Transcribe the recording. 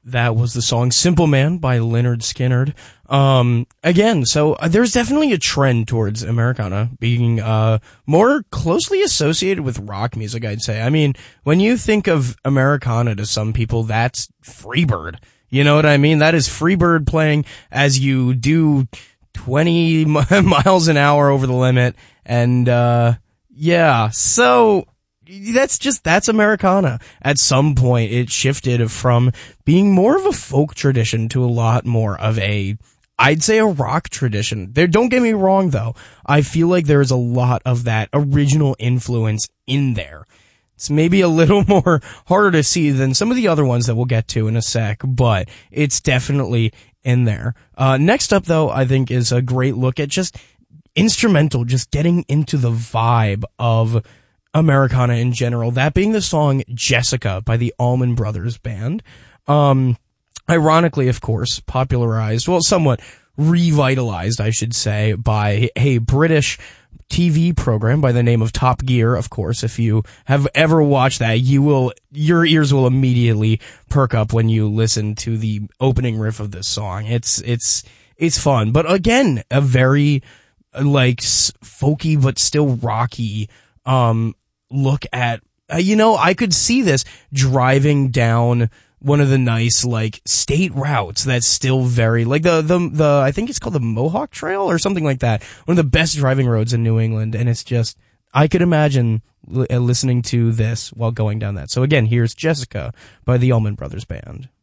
That was the song Simple Man by Lynyrd Skynyrd. Again, so there's definitely a trend towards Americana being more closely associated with rock music, I'd say. I mean, when you think of Americana to some people, that's Freebird. You know what I mean? That is Freebird playing as you do 20 miles an hour over the limit. And yeah, so that's Americana. At some point, it shifted from being more of a folk tradition to a lot more of I'd say a rock tradition. Don't get me wrong though. I feel like there is a lot of that original influence in there. It's maybe a little more harder to see than some of the other ones that we'll get to in a sec, but it's definitely in there. Next up though, I think is a great look at just instrumental, just getting into the vibe of Americana in general, that being the song Jessica by the Allman Brothers Band. Ironically, of course, popularized, well, somewhat revitalized, I should say, by a British TV program by the name of Top Gear. Of course, if you have ever watched that, your ears will immediately perk up when you listen to the opening riff of this song. It's fun, but again, a very like folky but still rocky look at, I could see this driving down one of the nice, like, state routes that's still very, like, the I think it's called the Mohawk Trail or something like that. One of the best driving roads in New England, and it's just, I could imagine listening to this while going down that. So again, here's Jessica by the Allman Brothers Band.